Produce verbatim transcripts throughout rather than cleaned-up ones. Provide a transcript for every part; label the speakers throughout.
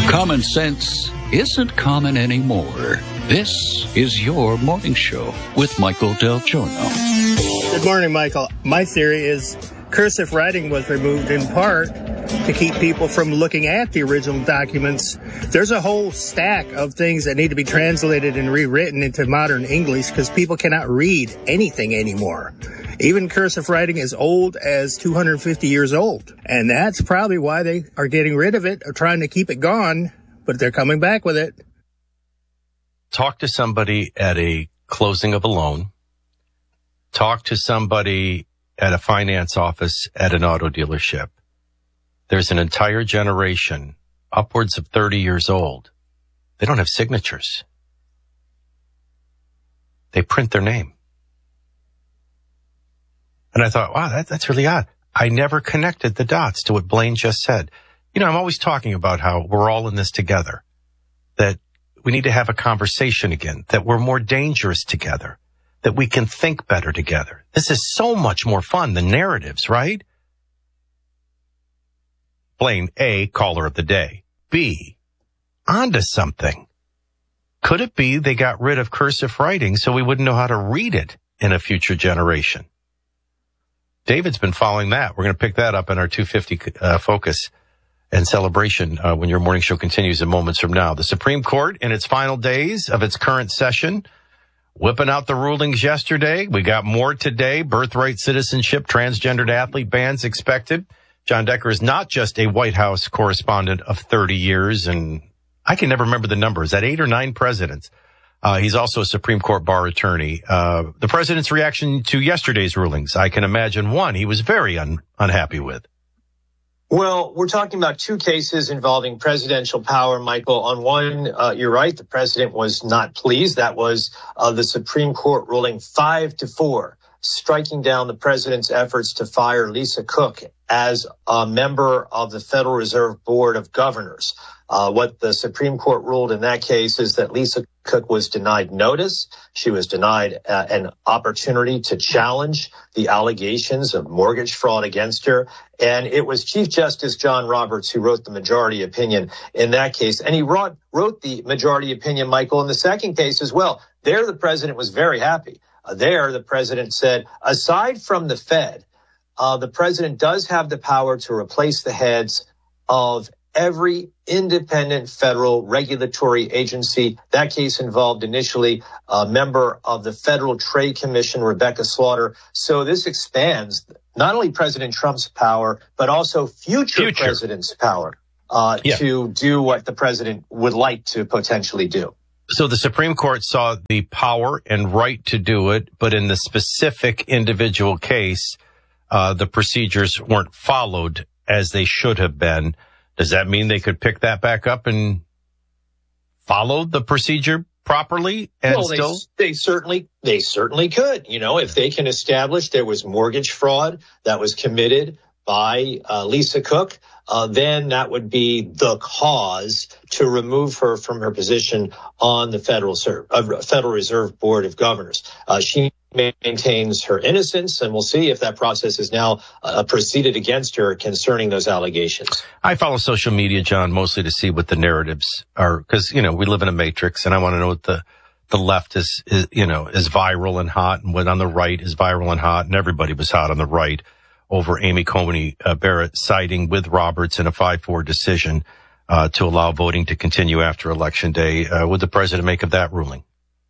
Speaker 1: Common sense isn't common anymore. This is your morning show with Michael Del Giorno.
Speaker 2: Good morning, Michael. My theory is cursive writing was removed in part to keep people from looking at the original documents. There's a whole stack of things that need to be translated and rewritten into modern English because people cannot read anything anymore. Even cursive writing is old as two hundred fifty years old. And that's probably why they are getting rid of it or trying to keep it gone, but they're coming back with it.
Speaker 3: Talk to somebody at a closing of a loan. Talk to somebody at a finance office at an auto dealership. There's an entire generation, upwards of thirty years old. They don't have signatures. They print their name. And I thought, wow, that, that's really odd. I never connected the dots to what Blaine just said. You know, I'm always talking about how we're all in this together, that we need to have a conversation again, that we're more dangerous together, that we can think better together. This is so much more fun than narratives, right? Blaine, A, caller of the day. B, onto something. Could it be they got rid of cursive writing so we wouldn't know how to read it in a future generation? David's been following that. We're going to pick that up in our two fifty uh, focus and celebration uh, when your morning show continues in moments from now. The Supreme Court in its final days of its current session, whipping out the rulings yesterday. We got more today. Birthright citizenship, transgendered athlete bans expected. John Decker is not just a White House correspondent of thirty years, and I can never remember the number. Is that eight or nine presidents? Uh, he's also a Supreme Court bar attorney. Uh, the president's reaction to yesterday's rulings, I can imagine one he was very un- unhappy with.
Speaker 4: Well, we're talking about two cases involving presidential power, Michael. On one, uh, you're right, the president was not pleased. That was uh, the Supreme Court ruling five to four, striking down the president's efforts to fire Lisa Cook as a member of the Federal Reserve Board of Governors. Uh, what the Supreme Court ruled in that case is that Lisa Cook was denied notice. She was denied uh, an opportunity to challenge the allegations of mortgage fraud against her. And it was Chief Justice John Roberts who wrote the majority opinion in that case. And he wrote, wrote the majority opinion, Michael, in the second case as well. There, the president was very happy. Uh, there, the president said, aside from the Fed, uh, the president does have the power to replace the heads of every independent federal regulatory agency. That case involved initially a member of the Federal Trade Commission, Rebecca Slaughter. So this expands not only President Trump's power, but also future, future. presidents' power uh, yeah. to do what the president would like to potentially do.
Speaker 3: So the Supreme Court saw the power and right to do it, but in the specific individual case, uh, the procedures weren't followed as they should have been. Does that mean they could pick that back up and follow the procedure properly? And
Speaker 4: well,
Speaker 3: still,
Speaker 4: they, they certainly, they certainly could. You know, if they can establish there was mortgage fraud that was committed by uh, Lisa Cook, uh, then that would be the cause to remove her from her position on the Federal, Ser- uh, Federal Reserve Board of Governors. Uh, she maintains her innocence, and we'll see if that process is now uh, proceeded against her concerning those allegations.
Speaker 3: I follow social media, John, mostly to see what the narratives are, because, you know, we live in a matrix, and I want to know what the, the left is, is, you know, is viral and hot, and what on the right is viral and hot, and everybody was hot on the right over Amy Coney uh, Barrett siding with Roberts in a five four decision uh, to allow voting to continue after Election Day. Uh, would the president make of that ruling?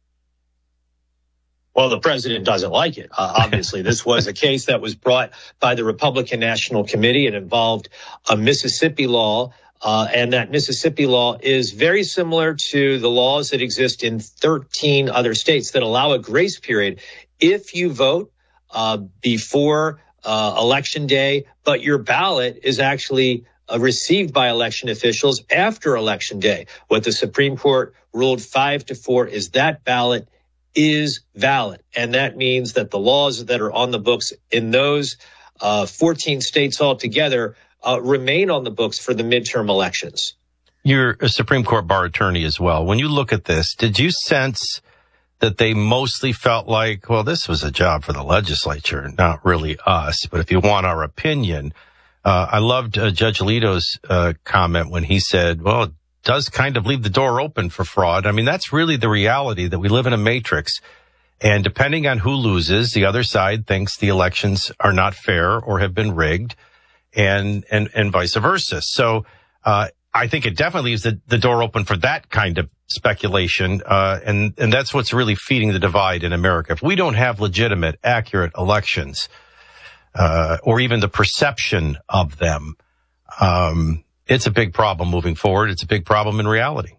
Speaker 4: Well, the president doesn't like it. Uh, obviously, this was a case that was brought by the Republican National Committee. It involved a Mississippi law, uh, and that Mississippi law is very similar to the laws that exist in thirteen other states that allow a grace period if you vote uh, before uh, Election Day, but your ballot is actually uh, received by election officials after Election Day. What the Supreme Court ruled five to four is that ballot is valid. And that means that the laws that are on the books in those uh, fourteen states altogether uh, remain on the books for the midterm elections.
Speaker 3: You're a Supreme Court bar attorney as well. When you look at this, did you sense that they mostly felt like, well, this was a job for the legislature, not really us, but if you want our opinion, uh, I loved uh, Judge Alito's uh, comment when he said, well, does kind of leave the door open for fraud. I mean, that's really the reality, that we live in a matrix. And depending on who loses, the other side thinks the elections are not fair or have been rigged, and and, and vice versa. So uh, I think it definitely leaves the, the door open for that kind of speculation. Uh, and, and that's what's really feeding the divide in America. If we don't have legitimate, accurate elections, uh, or even the perception of them, um, it's a big problem moving forward. It's a big problem in reality.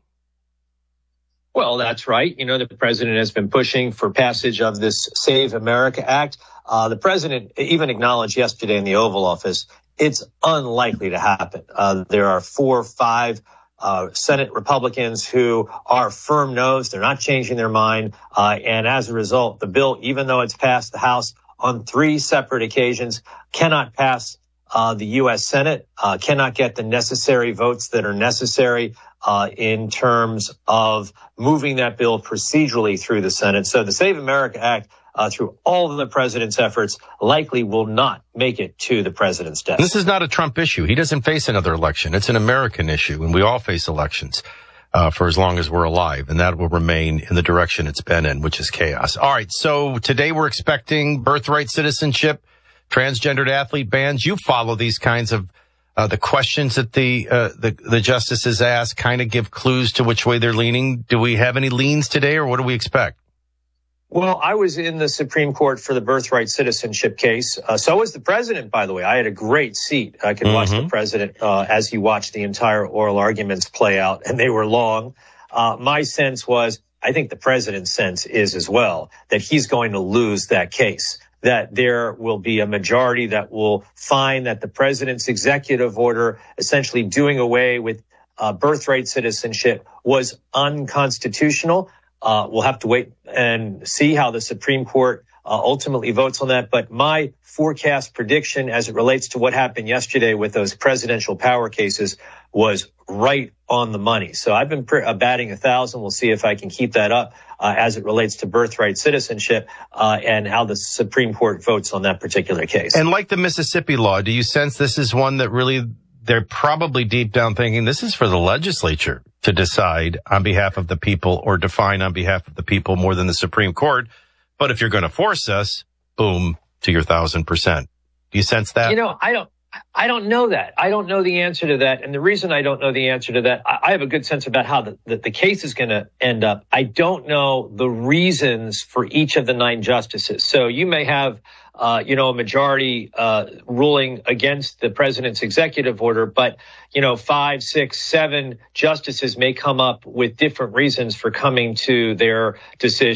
Speaker 4: Well, that's right. You know, the president has been pushing for passage of this Save America Act. Uh, the president even acknowledged yesterday in the Oval Office it's unlikely to happen. Uh, there are four or five uh, Senate Republicans who are firm no's. They're not changing their mind. Uh, and as a result, the bill, even though it's passed the House on three separate occasions, cannot pass uh, the U S Senate, uh, cannot get the necessary votes that are necessary uh, in terms of moving that bill procedurally through the Senate. So the Save America Act, Uh, through all of the president's efforts, likely will not make it to the president's desk.
Speaker 3: This is not a Trump issue. He doesn't face another election. It's an American issue, and we all face elections uh, for as long as we're alive, and that will remain in the direction it's been in, which is chaos. All right, so today we're expecting birthright citizenship, transgendered athlete bans. You follow these kinds of uh, the questions that the, uh, the the justices ask, kind of give clues to which way they're leaning. Do we have any leans today, or what do we expect?
Speaker 4: Well, I was in the Supreme Court for the birthright citizenship case. Uh, so was the president, by the way. I had a great seat. I could mm-hmm. watch the president uh, as he watched the entire oral arguments play out, and they were long. Uh, my sense was, I think the president's sense is as well, that he's going to lose that case, that there will be a majority that will find that the president's executive order essentially doing away with uh, birthright citizenship was unconstitutional. Uh, we'll have to wait and see how the Supreme Court uh, ultimately votes on that. But my forecast prediction as it relates to what happened yesterday with those presidential power cases was right on the money. So I've been pr- uh, batting a thousand. We'll see if I can keep that up uh, as it relates to birthright citizenship uh, and how the Supreme Court votes on that particular case.
Speaker 3: And like the Mississippi law, do you sense this is one that really they're probably deep down thinking this is for the legislature to decide on behalf of the people or define on behalf of the people more than the Supreme Court? But if you're going to force us, boom, to your thousand percent. Do you sense that?
Speaker 4: You know, I don't, I don't know that. I don't know the answer to that. And the reason I don't know the answer to that, I, I have a good sense about how the, the, the case is going to end up. I don't know the reasons for each of the nine justices. So you may have Uh, you know, a majority uh, ruling against the president's executive order, but, you know, five, six, seven justices may come up with different reasons for coming to their decision.